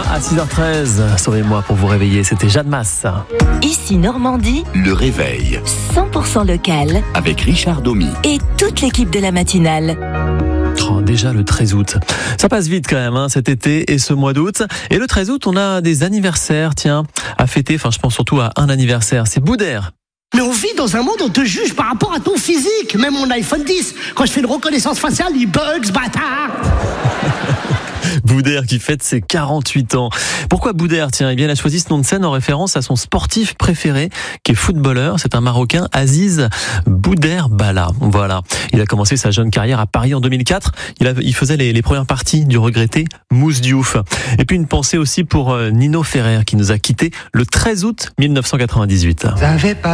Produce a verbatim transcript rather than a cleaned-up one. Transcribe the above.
à six heures treize. Sauvez-moi pour vous réveiller, c'était Jeanne Masse. Ici Normandie, Le réveil cent pour cent local avec Richard Domy. et toute l'équipe de la matinale. Oh, déjà le treize août. Ça passe vite quand même, hein, cet été et ce mois d'août. Et le treize août, on a des anniversaires, tiens, à fêter. Enfin, je pense surtout à un anniversaire. C'est Boudère. Mais on vit dans un monde où on te juge par rapport à ton physique. Même mon iPhone dix, quand je fais une reconnaissance faciale, il bug, ce bâtard. Boudère qui fête ses quarante-huit ans. Pourquoi Boudère? Tiens, eh bien, il a choisi ce nom de scène en référence à son sportif préféré, qui est footballeur. C'est un Marocain, Aziz Boudère Bala. Voilà. Il a commencé sa jeune carrière à Paris en deux mille quatre. Il, a, il faisait les, les premières parties du regretté Mousse Diouf. Et puis une pensée aussi pour Nino Ferrer, qui nous a quittés le treize août mille neuf cent quatre-vingt-dix-huit. Ça fait pas